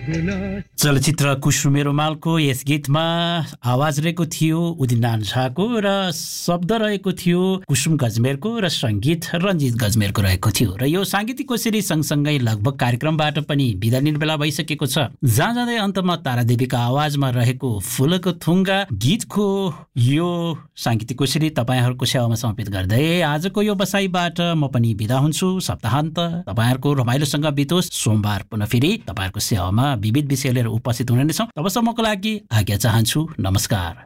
चलचित्र कुसुमे रुमालको यस गीतमा आवाज रहेको थियो उदित झाको र शब्द रहेको थियो कुसुम गजमेरको र संगीत रञ्जित गजमेरको रहेको थियो। र यो साङ्गीतिक कोसेली सँगसँगै लगभग कार्यक्रमबाट पनि बिदा लिने बेला भइसकेको छ। जहाँ जाँदै अन्तमा तारादेवीका आवाजमा रहेको फुलको थुङ्गा गीतको यो साङ्गीतिक कोसेली तपाईहरूको सेवामा समर्पित गर्दै आजको यो बसाइबाट म पनि बिदा हुन्छु। सप्ताहान्त तपाईहरूको रमाइलोसँग बितोस्। सोमबार पुनः फेरि तपाईहरूको सेवामा विविध विषय लिएर उपस्थित हुने नै छौँ। तबसम्मको लागि आज्ञा चाहन्छु। नमस्कार।